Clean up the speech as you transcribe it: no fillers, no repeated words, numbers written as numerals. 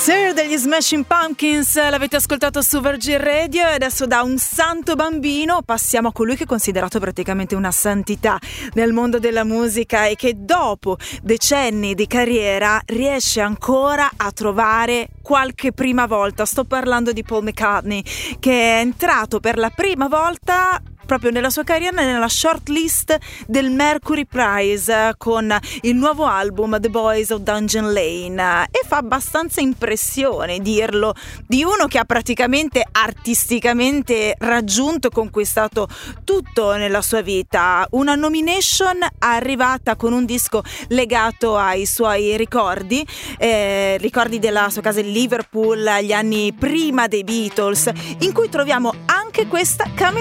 Sir degli Smashing Pumpkins, l'avete ascoltato su Virgin Radio e adesso da un santo bambino passiamo a colui che è considerato praticamente una santità nel mondo della musica e che dopo decenni di carriera riesce ancora a trovare qualche prima volta. Sto parlando di Paul McCartney, che è entrato per la prima volta proprio nella sua carriera nella shortlist del Mercury Prize con il nuovo album The Boys of Dungeon Lane, e fa abbastanza impressione dirlo di uno che ha praticamente artisticamente raggiunto, conquistato tutto nella sua vita. Una nomination arrivata con un disco legato ai suoi ricordi della sua casa in Liverpool, agli anni prima dei Beatles, in cui troviamo anche questa